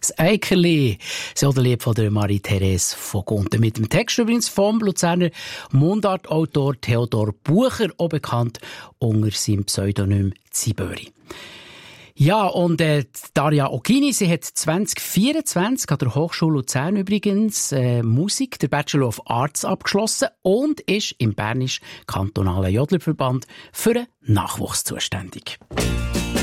Das Eickerli. So der Lied von der Marie-Therese von Gunten. Mit dem Text übrigens vom Luzerner Mundartautor Theodor Bucher, auch bekannt unter seinem Pseudonym Ziböri. Ja, und Daria Occhini, sie hat 2024 an der Hochschule Luzern übrigens Musik, der Bachelor of Arts, abgeschlossen und ist im Bernischen Kantonalen Jodlerverband für den Nachwuchs zuständig.